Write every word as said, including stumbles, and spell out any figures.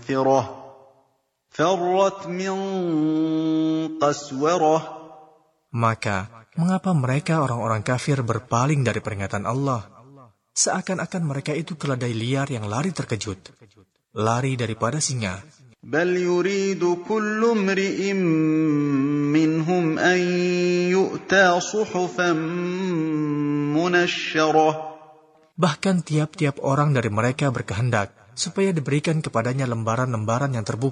فِرَةٍ فَرَّتْ مِنْ قَسْوَرَةٍ. Maka, mengapa mereka orang-orang kafir berpaling dari peringatan Allah? Seakan-akan mereka itu keledai liar yang lari terkejut, lari daripada singa. بَلْ يُرِيدُ كُلُّ امْرِئٍ مِّنْهُمْ أَنْ يُؤْتَى صُحُفًا مُنَشَّرَةً. Bahkan tiap-tiap orang dari mereka berkehendak supaya diberikan kepadanya lembaran-lembaran yang terbuka.